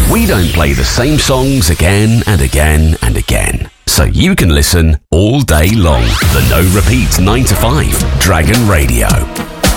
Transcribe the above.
We don't play the same songs again and again and again, so you can listen all day long. The No Repeat 9 to 5 Dragon Radio.